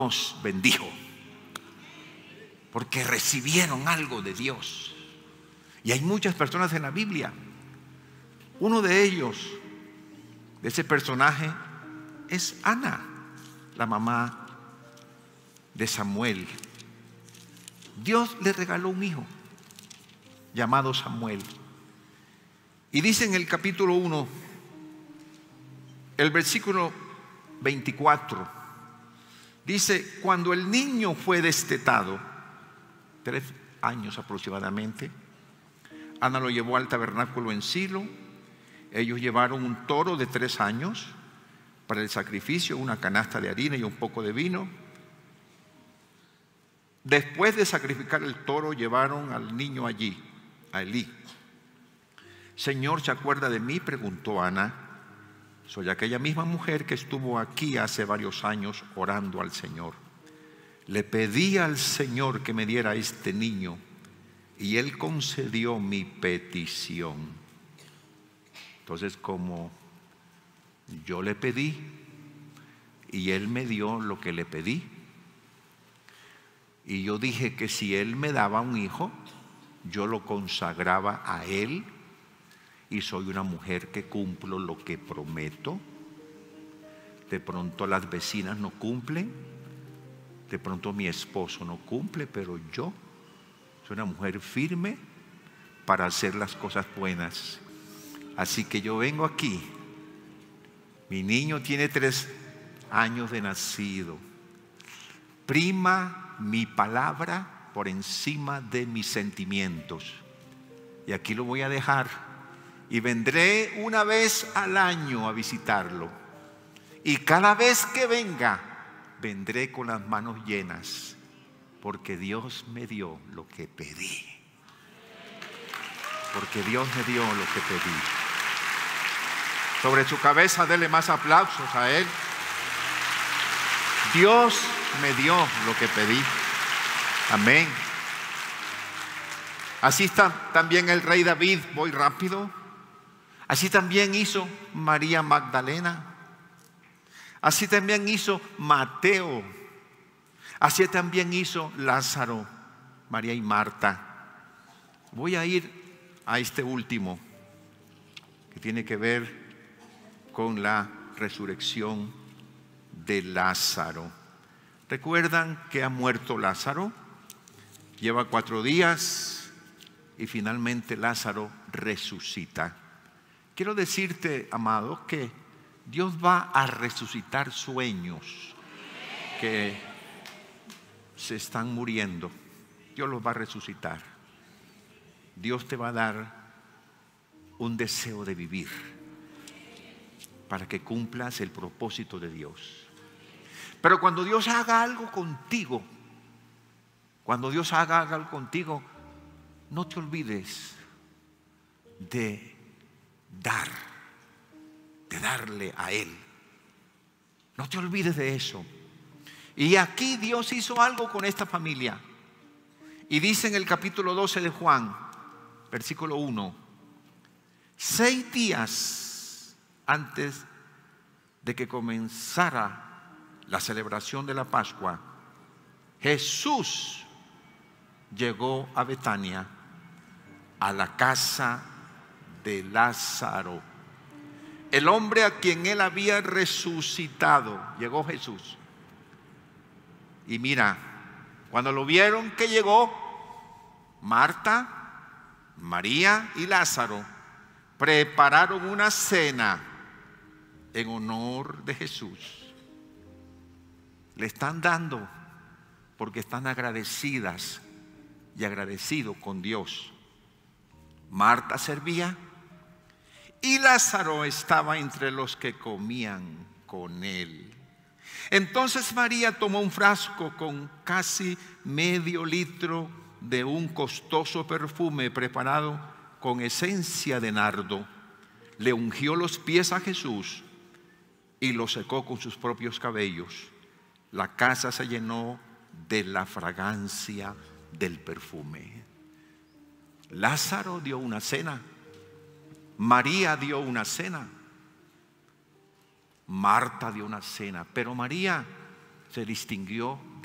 nos bendijo, porque recibieron algo de Dios. Y hay muchas personas en la Biblia. Uno de ellos, de ese personaje, es Ana, la mamá de Samuel. Dios le regaló un hijo llamado Samuel. Y dice en el capítulo 1, el versículo 24, dice: cuando el niño fue destetado, 3 años aproximadamente, Ana lo llevó al tabernáculo en Silo. Ellos llevaron un toro de 3 años para el sacrificio, una canasta de harina y un poco de vino. Después de sacrificar el toro, llevaron al niño allí, a Elí. Señor, ¿se acuerda de mí?, preguntó Ana. Soy aquella misma mujer que estuvo aquí hace varios años orando al Señor. Le pedí al Señor que me diera este niño y Él concedió mi petición. Entonces, como yo le pedí y Él me dio lo que le pedí, y yo dije que si Él me daba un hijo, yo lo consagraba a Él, y soy una mujer que cumplo lo que prometo. De pronto las vecinas no cumplen, de pronto mi esposo no cumple, pero yo soy una mujer firme para hacer las cosas buenas. Así que yo vengo aquí. Mi niño tiene 3 años de nacido. Prima mi palabra por encima de mis sentimientos. Y aquí lo voy a dejar. Y vendré una vez al año a visitarlo. Y cada vez que venga, vendré con las manos llenas, porque Dios me dio lo que pedí. Porque Dios me dio lo que pedí. Sobre su cabeza, dele más aplausos a Él. Dios me dio lo que pedí. Amén. Así está también el rey David. Voy rápido. Así también hizo María Magdalena. Así también hizo Mateo. Así también hizo Lázaro, María y Marta. Voy a ir a este último, que tiene que ver con la resurrección de Lázaro. ¿Recuerdan que ha muerto Lázaro? Lleva 4 días y finalmente Lázaro resucita. Quiero decirte, amado, que Dios va a resucitar sueños que se están muriendo. Dios los va a resucitar. Dios te va a dar un deseo de vivir para que cumplas el propósito de Dios. Pero cuando Dios haga algo contigo, no te olvides de darle a Él. No te olvides de eso. Y aquí Dios hizo algo con esta familia. Y dice en el capítulo 12 de Juan, versículo 1: 6 días antes de que comenzara la celebración de la Pascua, Jesús llegó a Betania, a la casa de Lázaro, el hombre a quien Él había resucitado. Llegó Jesús. Y mira, cuando lo vieron que llegó, Marta, María y Lázaro prepararon una cena en honor de Jesús. Le están dando porque están agradecidas y agradecidos con Dios. Marta servía y Lázaro estaba entre los que comían con él. Entonces María tomó un frasco con casi medio litro de un costoso perfume preparado con esencia de nardo. Le ungió los pies a Jesús y lo secó con sus propios cabellos. La casa se llenó de la fragancia del perfume. Lázaro dio una cena. María dio una cena. Marta dio una cena. Pero María se distinguió